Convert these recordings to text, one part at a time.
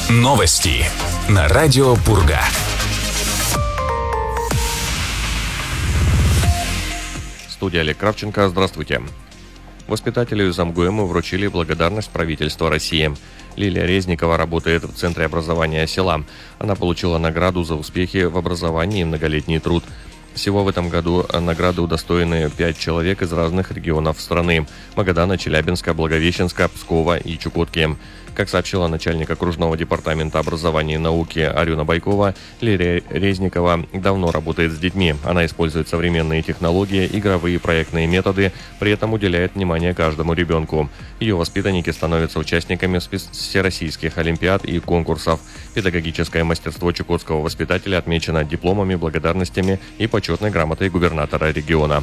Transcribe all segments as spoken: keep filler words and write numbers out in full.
Новости на радио Пурга. Студия Олег Кравченко. Здравствуйте. Воспитателю из АМГУЭМа вручили благодарность правительства России. Лилия Резникова работает в Центре образования села. Она получила награду за успехи в образовании и многолетний труд. Всего в этом году награды удостоены пять человек из разных регионов страны – Магадана, Челябинска, Благовещенска, Пскова и Чукотки. Как сообщила начальник окружного департамента образования и науки Арюна Байкова, Лилия Резникова давно работает с детьми. Она использует современные технологии, игровые и проектные методы, при этом уделяет внимание каждому ребенку. Ее воспитанники становятся участниками всероссийских олимпиад и конкурсов. Педагогическое мастерство чукотского воспитателя отмечено дипломами, благодарностями и почетной грамотой губернатора региона.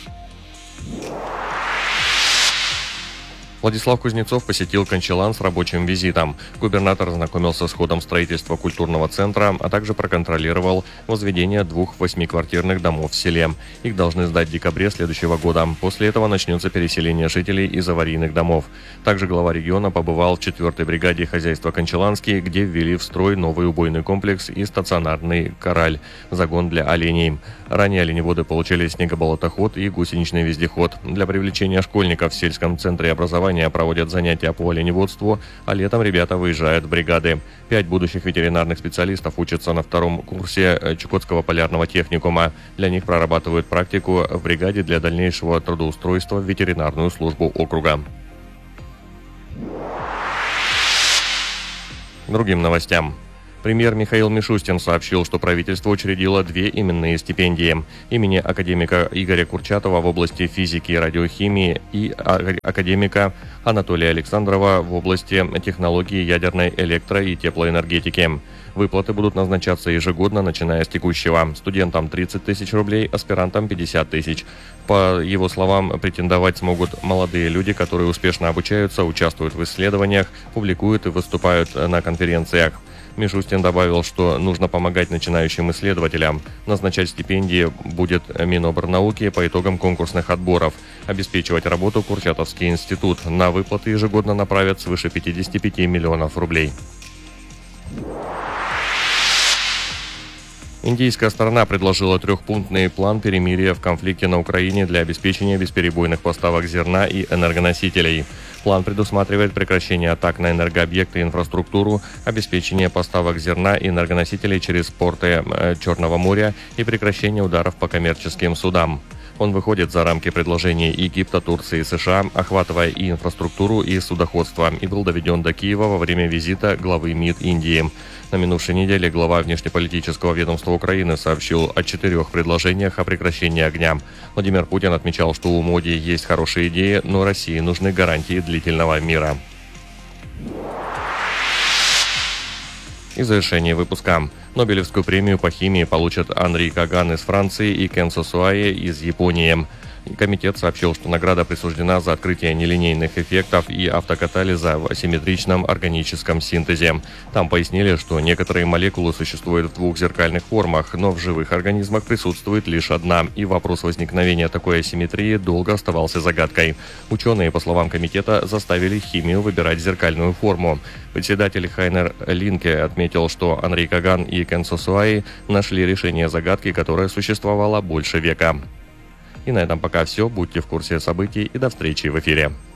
Владислав Кузнецов посетил Кончалан с рабочим визитом. Губернатор ознакомился с ходом строительства культурного центра, а также проконтролировал возведение двух восьмиквартирных домов в селе. Их должны сдать в декабре следующего года. После этого начнется переселение жителей из аварийных домов. Также глава региона побывал в четвёртой бригаде хозяйства Кончаланский, где ввели в строй новый убойный комплекс и стационарный кораль – загон для оленей. Ранее оленеводы получили снегоболотоход и гусеничный вездеход. Для привлечения школьников в сельском центре образования проводят занятия по оленеводству, а летом ребята выезжают в бригады. Пять будущих ветеринарных специалистов учатся на втором курсе Чукотского полярного техникума. Для них прорабатывают практику в бригаде для дальнейшего трудоустройства в ветеринарную службу округа. К другим новостям. Премьер Михаил Мишустин сообщил, что правительство учредило две именные стипендии имени академика Игоря Курчатова в области физики и радиохимии и академика Анатолия Александрова в области технологии ядерной электро- и теплоэнергетики. Выплаты будут назначаться ежегодно, начиная с текущего. Студентам тридцать тысяч рублей, аспирантам пятьдесят тысяч. По его словам, претендовать смогут молодые люди, которые успешно обучаются, участвуют в исследованиях, публикуют и выступают на конференциях. Мишустин добавил, что нужно помогать начинающим исследователям. Назначать стипендии будет Минобрнауки по итогам конкурсных отборов. Обеспечивать работу Курчатовский институт. На выплаты ежегодно направят свыше пятьдесят пять миллионов рублей. Индийская сторона предложила трехпунктный план перемирия в конфликте на Украине для обеспечения бесперебойных поставок зерна и энергоносителей. План предусматривает прекращение атак на энергообъекты и инфраструктуру, обеспечение поставок зерна и энергоносителей через порты Черного моря и прекращение ударов по коммерческим судам. Он выходит за рамки предложений Египта, Турции и США, охватывая и инфраструктуру, и судоходство, и был доведен до Киева во время визита главы МИД Индии. На минувшей неделе глава внешнеполитического ведомства Украины сообщил о четырех предложениях о прекращении огня. Владимир Путин отмечал, что у Моди есть хорошие идеи, но России нужны гарантии длительного мира. И завершение выпуска. Нобелевскую премию по химии получат Анри Каган из Франции и Кен Сосуае из Японии. Комитет сообщил, что награда присуждена за открытие нелинейных эффектов и автокатализа в асимметричном органическом синтезе. Там пояснили, что некоторые молекулы существуют в двух зеркальных формах, но в живых организмах присутствует лишь одна, и вопрос возникновения такой асимметрии долго оставался загадкой. Ученые, по словам комитета, заставили химию выбирать зеркальную форму. Председатель Хайнер Линке отметил, что Анри Каган и Кен Сосуае нашли решение загадки, которая существовала больше века. И на этом пока все. Будьте в курсе событий и до встречи в эфире.